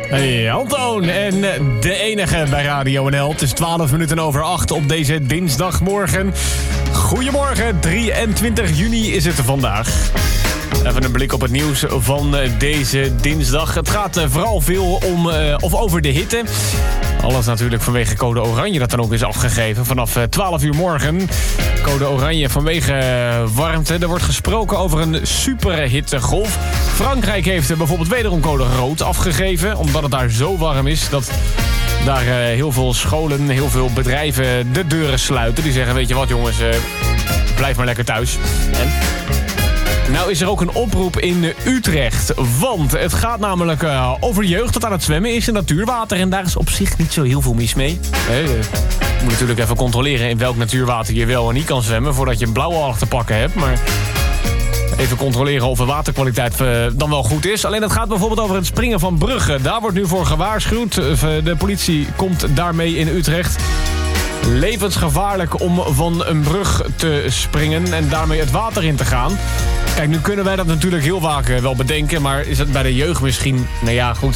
Hey, Antoon en de enige bij Radio NL. Het is 7:12 op deze dinsdagmorgen. Goedemorgen, 23 juni is het vandaag. Even een blik op het nieuws van deze dinsdag. Het gaat vooral veel over de hitte. Alles natuurlijk vanwege code oranje dat dan ook is afgegeven. Vanaf 12 uur morgen. Code oranje vanwege warmte. Er wordt gesproken over een superhittegolf. Frankrijk heeft bijvoorbeeld wederom code rood afgegeven. Omdat het daar zo warm is dat daar heel veel scholen, heel veel bedrijven de deuren sluiten. Die zeggen, weet je wat jongens, blijf maar lekker thuis. En nou is er ook een oproep in Utrecht. Want het gaat namelijk over jeugd dat aan het zwemmen is in natuurwater. En daar is op zich niet zo heel veel mis mee. Je moet natuurlijk even controleren in welk natuurwater je wel en niet kan zwemmen voordat je een blauwalg te pakken hebt. Maar even controleren of de waterkwaliteit dan wel goed is. Alleen het gaat bijvoorbeeld over het springen van bruggen. Daar wordt nu voor gewaarschuwd. De politie komt daarmee in Utrecht. Levensgevaarlijk om van een brug te springen en daarmee het water in te gaan. Kijk, nu kunnen wij dat natuurlijk heel vaak wel bedenken, maar is het bij de jeugd misschien... Nou ja, goed,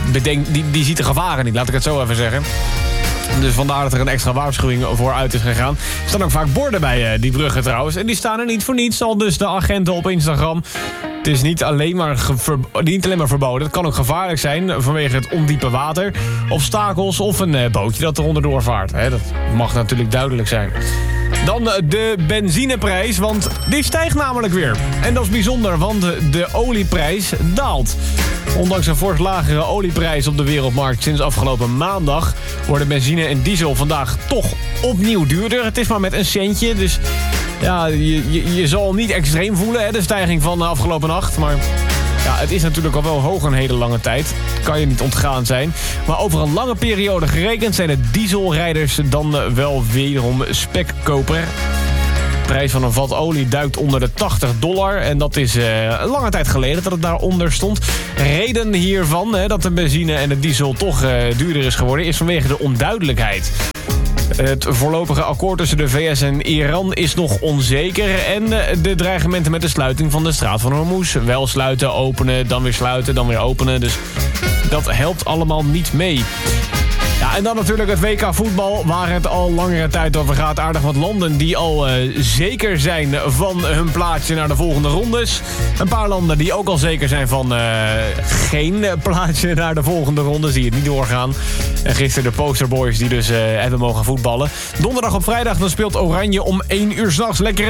die ziet de gevaren niet, laat ik het zo even zeggen. Dus vandaar dat er een extra waarschuwing voor uit is gegaan. Er staan ook vaak borden bij die bruggen trouwens. En die staan er niet voor niets, al dus de agenten op Instagram. Het is niet alleen maar verboden. Het kan ook gevaarlijk zijn vanwege het ondiepe water, obstakels of een bootje dat er onderdoor vaart. Dat mag natuurlijk duidelijk zijn. Dan de benzineprijs, want die stijgt namelijk weer. En dat is bijzonder, want de olieprijs daalt. Ondanks een fors lagere olieprijs op de wereldmarkt sinds afgelopen maandag worden benzine en diesel vandaag toch opnieuw duurder. Het is maar met een centje, dus ja, je zal niet extreem voelen, de stijging van de afgelopen nacht. Maar ja, het is natuurlijk al wel hoog een hele lange tijd. Kan je niet ontgaan zijn. Maar over een lange periode gerekend zijn de dieselrijders dan wel wederom spekkoper. De prijs van een vat olie duikt onder de $80. En dat is een lange tijd geleden dat het daaronder stond. Reden hiervan, dat de benzine en de diesel toch duurder is geworden, is vanwege de onduidelijkheid. Het voorlopige akkoord tussen de VS en Iran is nog onzeker. En de dreigementen met de sluiting van de straat van Hormuz. Wel sluiten, openen, dan weer sluiten, dan weer openen. Dus dat helpt allemaal niet mee. Ja, en dan natuurlijk het WK voetbal, waar het al langere tijd over gaat. Aardig wat landen die al zeker zijn van hun plaatsje naar de volgende rondes. Een paar landen die ook al zeker zijn van geen plaatsje naar de volgende ronde. Zie je het niet doorgaan. En gisteren de Posterboys die dus hebben mogen voetballen. Donderdag op vrijdag dan speelt Oranje om 1 uur 's nachts lekker